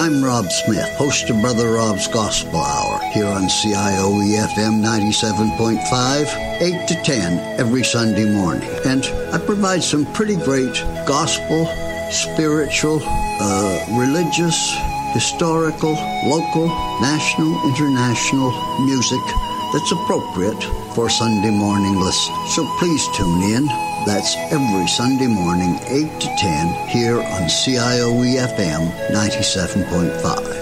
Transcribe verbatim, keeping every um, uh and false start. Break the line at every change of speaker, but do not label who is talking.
I'm Rob Smith, host of Brother Rob's Gospel Hour here on C I O E F M ninety-seven point five, eight to ten every Sunday morning. And I provide some pretty great gospel, spiritual, uh, religious, historical, local, national, international music that's appropriate for Sunday morning listening. So please tune in. That's every Sunday morning, eight to ten, here on C I O E F M ninety-seven point five.